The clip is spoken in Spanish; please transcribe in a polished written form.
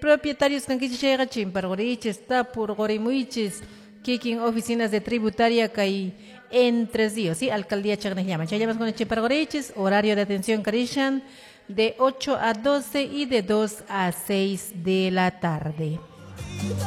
propietarios kankichis chayqa chimparqurichis, tapurqurimuichis, kikin oficinas de tributaria kay entre ríos, ¿sí? Alcaldía chaqnej llaman. Chay llamas con chimparqurichis, horario de atención carishan de 8 a 12 y de 2 a 6 de la tarde.